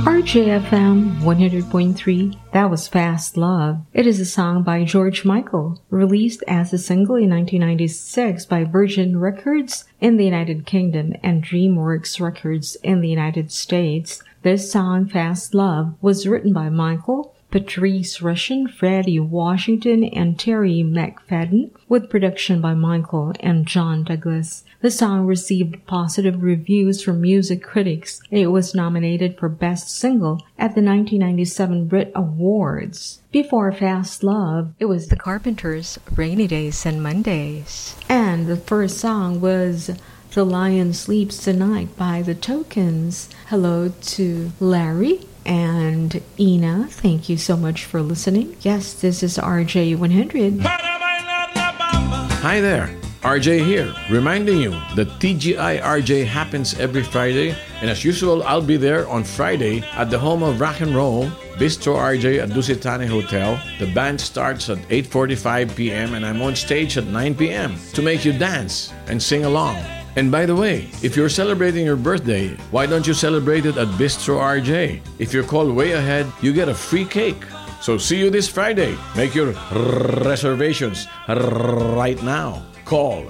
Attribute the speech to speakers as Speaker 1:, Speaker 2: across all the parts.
Speaker 1: RJFM 100.3, that was Fast Love. It is a song by George Michael, released as a single in 1996 by Virgin Records in the United Kingdom and DreamWorks Records in the United States. This song, Fast Love, was written by Michael, Patrice Rushen, Freddie Washington, and Terry McFadden, with production by Michael and John Douglas. The song received positive reviews from music critics, and it was nominated for Best Single at the 1997 Brit Awards. Before Fast Love, it was The Carpenters' Rainy Days and Mondays. And the first song was The Lion Sleeps Tonight by The Tokens. Hello to Larry and Ina. Thank you so much for listening. Yes, this is RJ100.
Speaker 2: Hi there, RJ here, reminding you that TGI RJ happens every Friday, and as usual, I'll be there on Friday at the home of rock and roll, Bistro RJ at Dusitane Hotel. The band starts at 8:45 p.m. and I'm on stage at 9 p.m. to make you dance and sing along. And by the way, if you're celebrating your birthday, why don't you celebrate it at Bistro RJ? If you're called way ahead, you get a free cake. So see you this Friday. Make your reservations right now. Call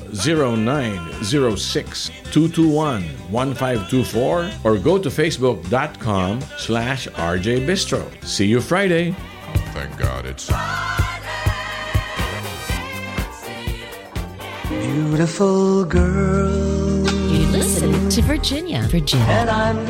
Speaker 2: 0906-221-1524 or go to facebook.com/RJ Bistro. See you Friday.
Speaker 3: Thank God it's
Speaker 4: beautiful girl.
Speaker 5: You listen to Virginia.
Speaker 4: And I'm